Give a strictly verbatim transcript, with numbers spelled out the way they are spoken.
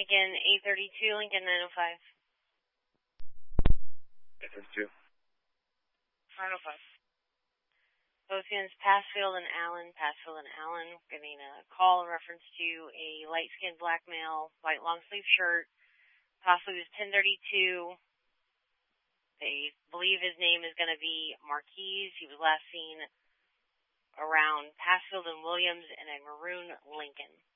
Lincoln eight thirty-two, Lincoln nine oh five. eight thirty-two. nine oh five. Both ends, Passfield and Allen, Passfield and Allen, getting a call in reference to a light-skinned black male, white long-sleeve shirt, possibly was ten thirty-two. They believe his name is going to be Marquise. He was last seen around Passfield and Williams in a maroon Lincoln.